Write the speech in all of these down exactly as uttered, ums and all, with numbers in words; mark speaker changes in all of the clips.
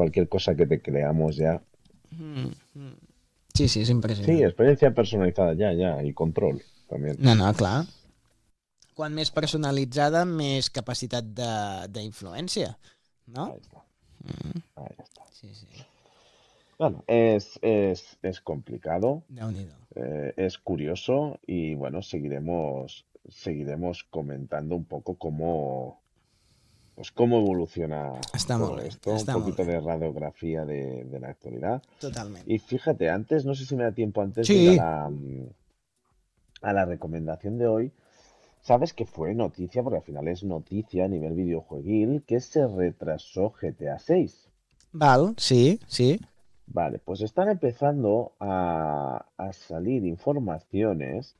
Speaker 1: cualquier cosa que te creamos ya.
Speaker 2: Mm, mm. Sí, sí, és
Speaker 1: Sí,
Speaker 2: impressionant.
Speaker 1: experiencia personalizada ya, ya, y control también.
Speaker 2: No, no, clar. Quan més personalitzada, més capacitat de- d'influència, no?
Speaker 1: Ahí está,
Speaker 2: Mm,
Speaker 1: ahí está.
Speaker 2: sí, sí.
Speaker 1: Bueno, es, es, es complicado,
Speaker 2: Déu-n'hi-do.
Speaker 1: eh, es curioso y bueno, seguiremos, seguiremos comentando un poco cómo, pues cómo evoluciona
Speaker 2: Està molt
Speaker 1: todo
Speaker 2: bé,
Speaker 1: esto, un
Speaker 2: està molt
Speaker 1: poquito
Speaker 2: bé.
Speaker 1: de radiografía de, de la actualidad.
Speaker 2: Totalment.
Speaker 1: Y fíjate, antes, no sé si me da tiempo antes de ir a
Speaker 2: Sí.
Speaker 1: la, mm, a la recomendación de hoy. Sabes que fue noticia, porque al final es noticia a nivel videojueguil, que se retrasó G T A seis.
Speaker 2: Val, sí, sí.
Speaker 1: Vale, pues están empezando a, a salir informaciones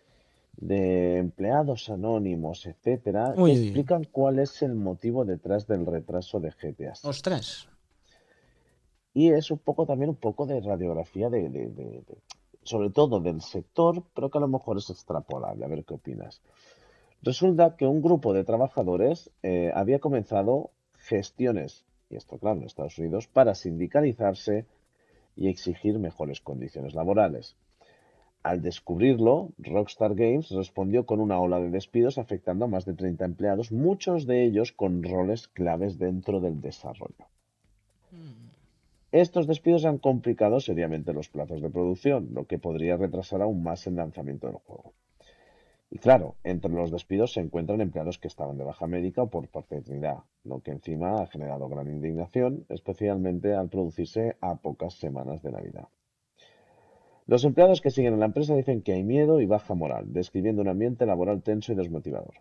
Speaker 1: de empleados anónimos, etcétera, que
Speaker 2: Ui, ui.
Speaker 1: explican cuál es el motivo detrás del retraso de G T A seis.
Speaker 2: Ostres.
Speaker 1: Y es un poco también un poco de radiografía de, de- de- de- sobre todo del sector, pero que a lo mejor es extrapolable. A ver qué opinas. Resulta que un grupo de trabajadores eh, había comenzado gestiones, y esto claro, en Estados Unidos, para sindicalizarse y exigir mejores condiciones laborales. Al descubrirlo, Rockstar Games respondió con una ola de despidos afectando a más de treinta empleados, muchos de ellos con roles claves dentro del desarrollo.
Speaker 2: Mm.
Speaker 1: Estos despidos han complicado seriamente los plazos de producción, lo que podría retrasar aún más el lanzamiento del juego. Y claro, entre los despidos se encuentran empleados que estaban de baja médica o por paternidad, lo que encima ha generado gran indignación, especialmente al producirse a pocas semanas de Navidad. Los empleados que siguen en la empresa dicen que hay miedo y baja moral, describiendo un ambiente laboral tenso y desmotivador.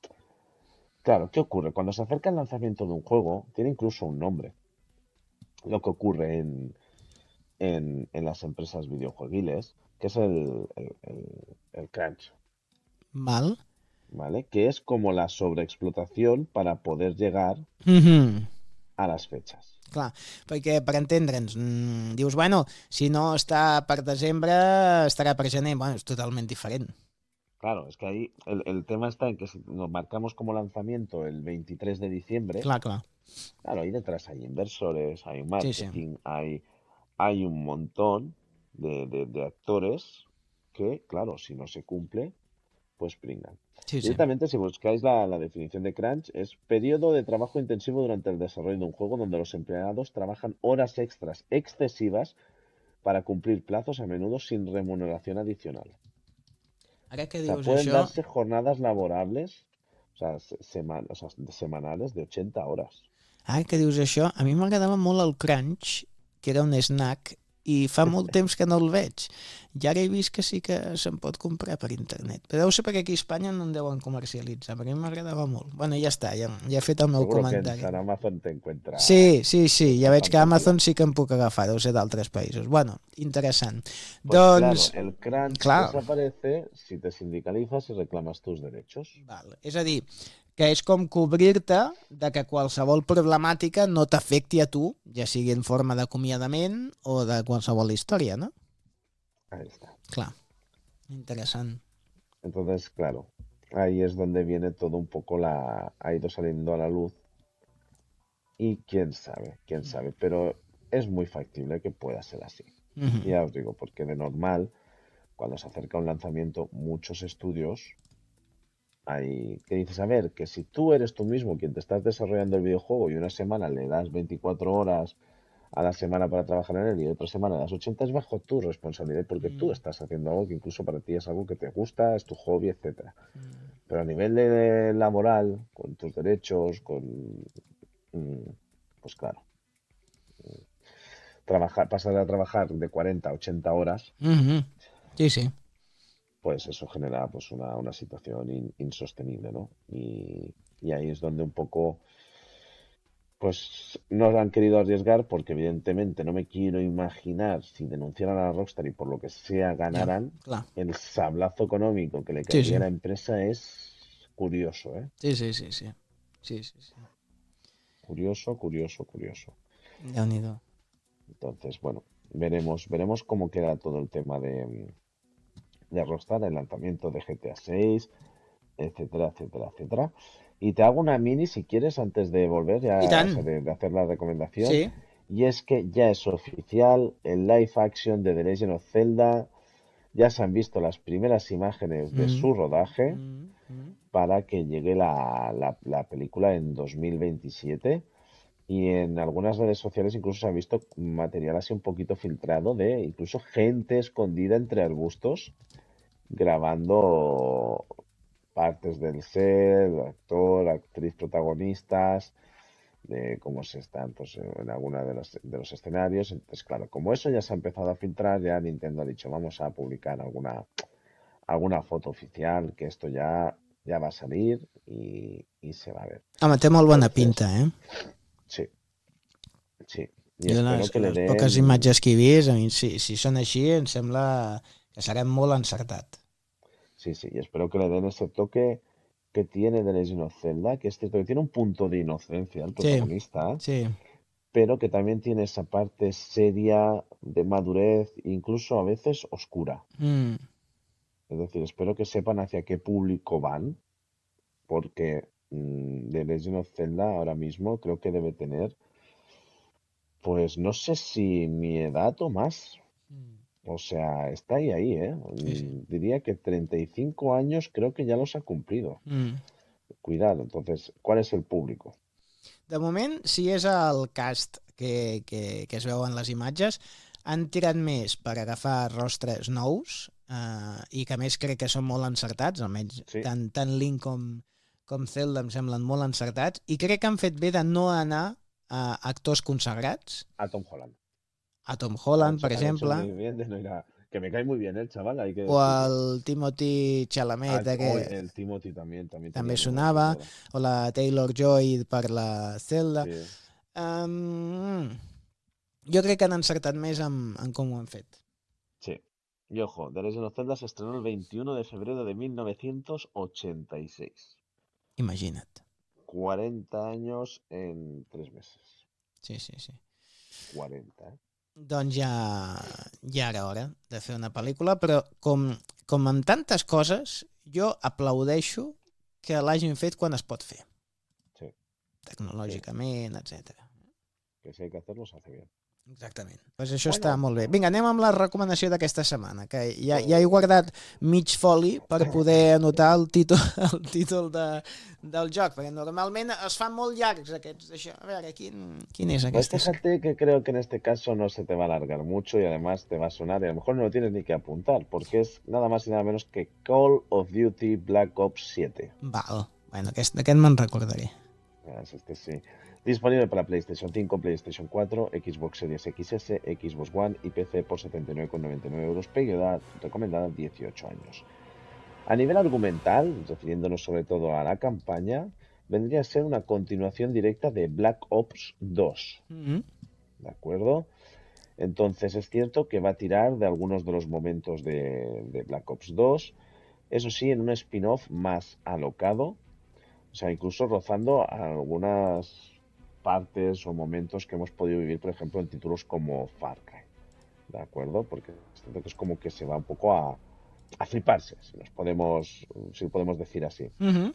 Speaker 1: Claro, ¿qué ocurre? Cuando se acerca el lanzamiento de un juego, tiene incluso un nombre. Lo que ocurre en, en, en las empresas videojueguiles, que es el, el, el- el crunch,
Speaker 2: Val.
Speaker 1: ¿vale? Que es como la sobreexplotación para poder llegar
Speaker 2: Mhm.
Speaker 1: a las fechas.
Speaker 2: Clar, perquè per entendre'ns, mm, dius, bueno, si no està per desembre, estarà per gener. Bueno, és totalment diferent.
Speaker 1: Claro, es que ahí el, el tema está en que si nos marcamos como lanzamiento el veintitrés de diciembre,
Speaker 2: Clar, clar.
Speaker 1: claro, ahí detrás hay inversores, hay
Speaker 2: Sí, sí.
Speaker 1: marketing, hay, hay un montón de, de- de actores que, claro, si no se cumple, pues pringan.
Speaker 2: Sí, sí.
Speaker 1: Directamente, si buscáis la, la definición de crunch, es periodo de trabajo intensivo durante el desarrollo de un juego donde los empleados trabajan horas extras excesivas para cumplir plazos a menudo sin remuneración adicional.
Speaker 2: Ara que
Speaker 1: O sea,
Speaker 2: dius
Speaker 1: pueden
Speaker 2: això,
Speaker 1: darse jornadas laborables, o sea, se- sema- o sea, semanales de ochenta horas.
Speaker 2: ara que dius això, a mi m'agradava molt el Crunch, que era un snack, i fa molt temps que no el veig. I ara he vist que sí que se'n pot comprar per internet. Però deu ser perquè aquí a Espanya no en deuen comercialitzar, perquè a mi m'agradava molt. Bueno, ja està, ja, ja he fet el meu
Speaker 1: Seguro que en
Speaker 2: comentari.
Speaker 1: San Amazon te encuentras
Speaker 2: Sí, sí, sí, ja
Speaker 1: el
Speaker 2: veig
Speaker 1: pan
Speaker 2: que Amazon
Speaker 1: completo.
Speaker 2: sí que em puc agafar, deu ser d'altres països. Bueno, interessant.
Speaker 1: Pues claro,
Speaker 2: Doncs,
Speaker 1: el crunch
Speaker 2: clar,
Speaker 1: desaparece si te sindicalizas y reclamas tus derechos.
Speaker 2: val. És a dir, que és com cobrir-te de que qualsevol problemàtica no t'afecti a tu, ja sigui en forma d'acomiadament o de qualsevol història, no?
Speaker 1: Ahí está.
Speaker 2: Clar, interessant.
Speaker 1: Entonces, claro, ahí es donde viene todo un poco la... ha ido saliendo a la luz y quién sabe, quién sabe, pero es muy factible que pueda ser así.
Speaker 2: Mhm.
Speaker 1: Ya os digo, porque de normal, cuando se acerca un lanzamiento, muchos estudios hay que dices, a ver, que si tú eres tú mismo quien te estás desarrollando el videojuego y una semana le das veinticuatro horas a la semana para trabajar en él y otra semana le das ochenta, es bajo tu responsabilidad porque tú
Speaker 2: Mm,
Speaker 1: estás haciendo algo que incluso para ti es algo que te gusta, es tu hobby, etcétera.
Speaker 2: mm.
Speaker 1: Pero a nivel de laboral, con tus derechos, con... mm, pues claro, trabajar, pasar a trabajar de cuarenta a ochenta horas,
Speaker 2: Mhm. Sí, sí.
Speaker 1: pues eso genera pues una, una situación in- insostenible, ¿no? Y, y ahí es donde un poco pues no lo han querido arriesgar porque evidentemente no me quiero imaginar si denunciaran a Rockstar y por lo que sea
Speaker 2: Ja,
Speaker 1: ganaran,
Speaker 2: clar.
Speaker 1: el sablazo económico que le
Speaker 2: Sí,
Speaker 1: caería
Speaker 2: sí.
Speaker 1: a la empresa es curioso, ¿eh?
Speaker 2: Sí, sí, sí, sí. Sí, sí, sí.
Speaker 1: Curioso, curioso, curioso.
Speaker 2: Déu-n'hi-do.
Speaker 1: Entonces, bueno, veremos, veremos cómo queda todo el tema de, de Rockstar, el lanzamiento de G T A seis, etcétera, etcétera, etcétera. Y te hago una mini si quieres antes de volver
Speaker 2: I
Speaker 1: ya, o
Speaker 2: tant.
Speaker 1: sea, de, de hacer la recomendación.
Speaker 2: Sí.
Speaker 1: Y es que ya es oficial, el live action de The Legend of Zelda, ya se han visto las primeras imágenes de
Speaker 2: Mm,
Speaker 1: su rodaje
Speaker 2: mm, mm.
Speaker 1: para que llegue la, la- la película en dos mil veintisiete. Y en algunas redes sociales incluso se ha visto material así un poquito filtrado de incluso gente escondida entre arbustos grabando partes del set, actor, actriz protagonistas, de cómo se están pues, en alguna de los, de los escenarios. Entonces, claro, como eso ya se ha empezado a filtrar, ya Nintendo ha dicho, vamos a publicar alguna, alguna foto oficial, que esto ya, ya va a salir y, y se va a ver.
Speaker 2: Home, té molt bona
Speaker 1: Entonces,
Speaker 2: pinta, eh?
Speaker 1: sí, sí. Y
Speaker 2: Jo
Speaker 1: espero
Speaker 2: les,
Speaker 1: que le
Speaker 2: les poques
Speaker 1: den.
Speaker 2: imatges que he vist, a mi, si, si són així, em sembla que serà molt encertat.
Speaker 1: Sí, sí, y espero que le den ese toque que tiene The Legend of Zelda, que es cierto que tiene un punto de inocencia el
Speaker 2: Sí,
Speaker 1: protagonista,
Speaker 2: sí.
Speaker 1: pero que también tiene esa parte seria, de madurez, incluso a veces oscura.
Speaker 2: Mm.
Speaker 1: Es decir, espero que sepan hacia qué público van, porque mm, The Legend of Zelda ahora mismo creo que debe tener, pues no sé si mi edad o más.
Speaker 2: Mm.
Speaker 1: O sea, está ahí, ahí, ¿eh?
Speaker 2: Sí, sí.
Speaker 1: Mm, Diría que treinta y cinco años creo que ya los ha cumplido.
Speaker 2: Mm.
Speaker 1: Cuidado, entonces, ¿cuál es el público?
Speaker 2: De moment, si és el cast que, que, que es veu en les imatges, han tirat més per agafar rostres nous eh, i que a més crec que són molt encertats, almenys
Speaker 1: Sí,
Speaker 2: tant, tant Link com, com Zelda em semblen molt encertats, i crec que han fet bé de no anar a actors consagrats,
Speaker 1: a Tom Holland.
Speaker 2: a Tom
Speaker 1: Han
Speaker 2: Holland,
Speaker 1: hecho,
Speaker 2: per
Speaker 1: han hecho
Speaker 2: exemple,
Speaker 1: muy bien de no ir a... Que me cae muy bien el chaval, hay que
Speaker 2: o
Speaker 1: decirlo.
Speaker 2: el Timothy
Speaker 1: Ah,
Speaker 2: Chalamet,
Speaker 1: oh,
Speaker 2: que
Speaker 1: el Timothy también, también tenía
Speaker 2: també
Speaker 1: muy buen, sí, es
Speaker 2: sonava,
Speaker 1: verdad.
Speaker 2: o la Taylor-Joy per la Zelda.
Speaker 1: Sí,
Speaker 2: Um, jo crec que han encertat més en, en com ho han fet.
Speaker 1: sí. Y ojo, The Legend of Zelda se estrenó el veintiuno de febrero de mil novecientos ochenta y seis.
Speaker 2: Imagina't.
Speaker 1: cuarenta años en tres meses.
Speaker 2: Sí, sí, sí.
Speaker 1: cuarenta, ¿eh?
Speaker 2: Doncs ja, ja era hora de fer una pel·lícula, però com, com amb tantes coses, jo aplaudeixo que l'hagin fet quan es pot fer,
Speaker 1: Sí, sí.
Speaker 2: tecnològicament, etcètera.
Speaker 1: Que si hay que hacerlo, se hace bien.
Speaker 2: Exactament. Pues això està
Speaker 1: Bueno,
Speaker 2: molt bé. Vinga, anem amb la recomanació d'aquesta setmana, que ja, ja he
Speaker 1: pues
Speaker 2: guardat mig foli per poder anotar el títol, el títol de, del joc, perquè normalment es fan molt llargs aquests d'això. A veure, quin, quin és
Speaker 1: Pues
Speaker 2: aquesta?
Speaker 1: fíjate que creo que en este caso no se te va a alargar mucho y además te va a sonar y a lo mejor no lo tienes ni que apuntar, porque es nada más y nada menos que Call of Duty Black Ops siete.
Speaker 2: Val. Bueno, aquest, aquest me'n recordaré.
Speaker 1: Ah, es este sí. Disponible para PlayStation cinco, PlayStation cuatro, Xbox Series X S, Xbox One y P C por setenta y nueve con noventa y nueve euros, edad recomendada dieciocho años. A nivel argumental, refiriéndonos sobre todo a la campaña, vendría a ser una continuación directa de Black Ops dos,
Speaker 2: Mm -hmm.
Speaker 1: ¿de acuerdo? Entonces es cierto que va a tirar de algunos de los momentos de, de Black Ops dos, eso sí, en un spin-off más alocado, o sea, incluso rozando algunas partes o momentos que hemos podido vivir, por ejemplo, en títulos como Far Cry, ¿de acuerdo? Porque es cierto que es como que se va un poco a, a fliparse, si nos podemos, si podemos decir así.
Speaker 2: Mm -hmm.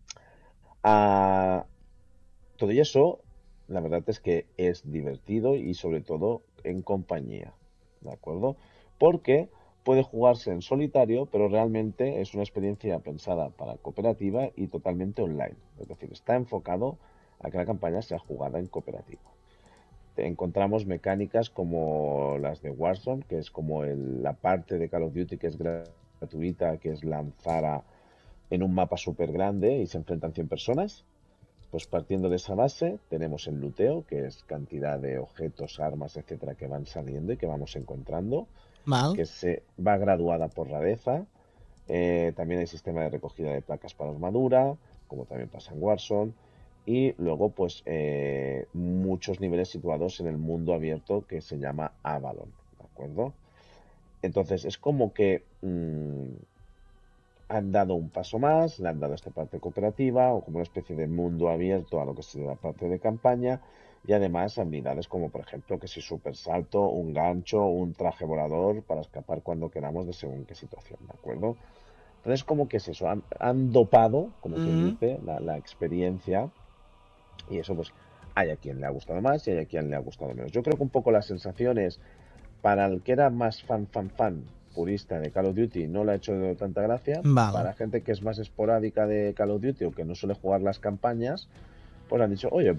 Speaker 1: A, todo y eso, la verdad es que es divertido y sobre todo en compañía, ¿de acuerdo? Porque puede jugarse en solitario, pero realmente es una experiencia pensada para cooperativa y totalmente online. Es decir, está enfocado a que la campaña sea jugada en cooperativa. Encontramos mecánicas como las de Warzone, que es como el, la parte de Call of Duty que es gratuita, que es lanzar a, en un mapa súper grande y se enfrentan cien personas. Pues partiendo de esa base, tenemos el looteo, que es cantidad de objetos, armas, etcétera, que van saliendo y que vamos encontrando,
Speaker 2: Val.
Speaker 1: que se va graduada por rareza. Eh, también hay sistema de recogida de placas para armadura, como también pasa en Warzone. Y luego, pues, eh, muchos niveles situados en el mundo abierto que se llama Avalon, ¿de acuerdo? Entonces, es como que mmm, han dado un paso más, le han dado esta parte cooperativa o como una especie de mundo abierto a lo que sería la parte de campaña y además habilidades como por ejemplo que si super salto, un gancho, un traje volador para escapar cuando queramos de según qué situación, ¿de acuerdo? Entonces como que es eso, han, han dopado, como
Speaker 2: Mm
Speaker 1: quien
Speaker 2: -hmm.
Speaker 1: dice, la, la experiencia y eso pues hay a quien le ha gustado más y hay a quien le ha gustado menos. Yo creo que un poco las sensaciones para el que era más fan, fan, fan purista de Call of Duty no le ha hecho tanta gracia.
Speaker 2: Vale.
Speaker 1: Para gente que es más esporádica de Call of Duty o que no suele jugar las campañas, pues han dicho, oye,